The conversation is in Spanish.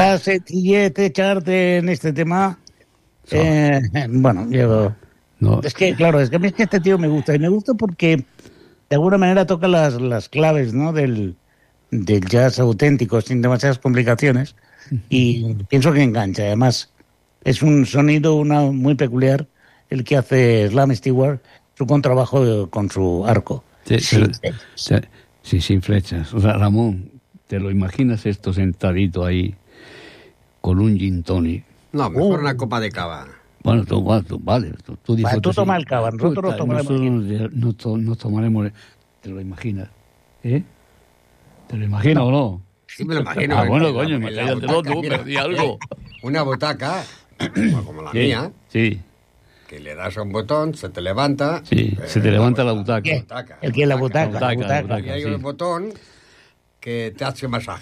la sencillez de echarte en este tema, bueno, yo... No. Es que, claro, es que a mí es que este tío me gusta. Y me gusta porque, de alguna manera, toca las claves, ¿no? Del jazz auténtico, sin demasiadas complicaciones. Y pienso que engancha. Además, es un sonido muy peculiar el que hace Slam Stewart, su contrabajo con su arco. Sí, sin flechas. O sea, Ramón, ¿te lo imaginas esto sentadito ahí con un gin tonic? No, mejor una copa de cava. Bueno, tú vale. Tú toma el cava, nosotros nos tomaremos. ¿Te lo imaginas? ¿Te lo imaginas o no? Sí, me lo imagino. Bueno, coño, imagínatelo tú, perdí algo. Una butaca, como la mía. Sí. Que le das a un botón, se te levanta. Sí, se te levanta la butaca. ¿El que la butaca? Y hay un botón que te hace masaje.